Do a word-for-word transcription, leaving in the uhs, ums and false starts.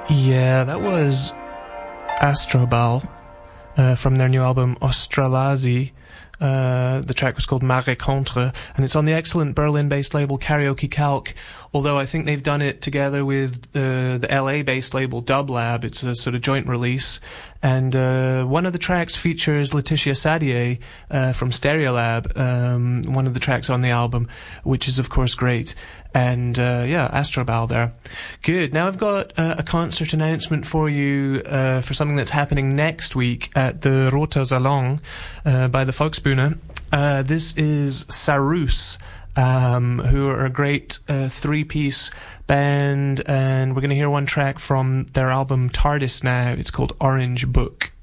Yeah, that was Astrobal uh, from their new album Australasie. Uh, the track was called Ma Rencontre, and it's on the excellent Berlin-based label Karaoke Calc, although I think they've done it together with uh, the L A-based label Dub Lab. It's a sort of joint release, and uh, one of the tracks features Laetitia Sadier uh, from Stereolab, um, one of the tracks on the album, which is of course great. And uh, yeah, Astrobal there. Good. Now I've got uh, a concert announcement for you uh, for something that's happening next week at the Roter Salon uh, by the Volksbühne. Uh, this is Sarus, um, who are a great uh, three-piece band, and we're going to hear one track from their album TARDIS now. It's called Orange Book.